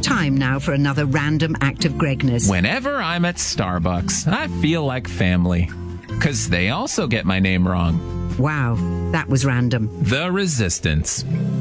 Time now for another random act of Gregness. Whenever I'm at Starbucks, I feel like family. 'Cause they also get my name wrong. Wow, that was random. The Resistance.